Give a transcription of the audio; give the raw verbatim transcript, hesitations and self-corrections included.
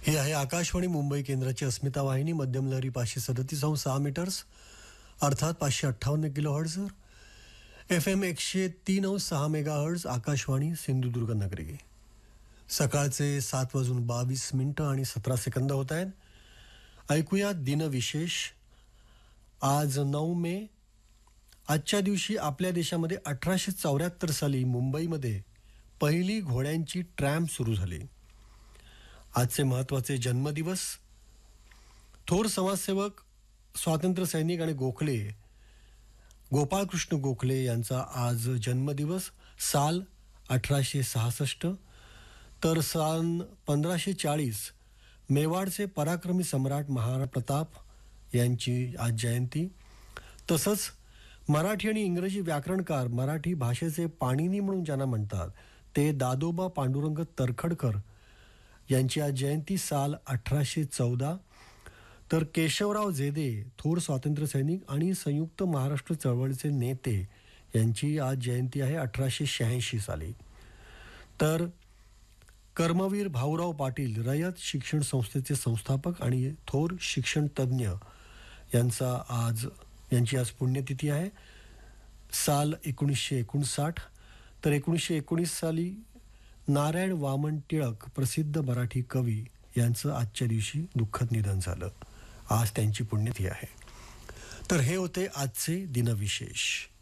ही आहे आकाशवाणी मुंबई केंद्राची अस्मिता वाहिनी. मध्यम लहरी पाचशे सदतीस अंश सहा मीटर्स अर्थात पाचशे अठ्ठावन्न किलो हर्ट्झवर एफ एम एकशे तीन अंश सहा मेगा हर्ट्झ आकाशवाणी सिंधुदुर्ग नगरी. सकाळचे सात वाजून बावीस मिनिटं आणि सतरा सेकंद होत आहेत. ऐकूया दिनविशेष. आज नऊ मे. आजच्या दिवशी आपल्या देशामध्ये अठराशे चौऱ्याहत्तर साली मुंबईमध्ये पहिली घोड्यांची ट्रॅम सुरू झाली. आजचे महत्त्वाचे जन्मदिवस. थोर समाजसेवक, स्वातंत्र्य सैनिक आणि गोखले गोपाळकृष्ण गोखले यांचा आज जन्मदिवस. साल अठराशे सहासष्ट. तर सन पंधराशे चाळीस मेवाडचे पराक्रमी सम्राट महाराणा प्रताप यांची आज जयंती. तसंच मराठी आणि इंग्रजी व्याकरणकार, मराठी भाषेचे पाणिनी म्हणून ज्यांना म्हणतात ते दादोबा पांडुरंग तरखडकर यांची आज जयंती. साल अठराशे चौदा. तर केशवराव झेदे, थोर स्वातंत्र्य सैनिक आणि संयुक्त महाराष्ट्र चळवळीचे नेते, यांची आज जयंती आहे अठराशे शहाऐंशी साली. तर कर्मवीर भाऊराव पाटील, रयत शिक्षण संस्थेचे संस्थापक आणि थोर शिक्षण तज्ज्ञ, यांचा आज यांची आज पुण्यतिथी आहे. साल एकोणीसशे एकोणसाठ. तर एकोणीसशे एकोणीस साली नारायण वामन टिळक, प्रसिद्ध मराठी कवी, यांचं आजच्या दिवशी दुःखद निधन झालं. आज त्यांची पुण्यतिथी आहे. तर हे होते आजचे दिनविशेष.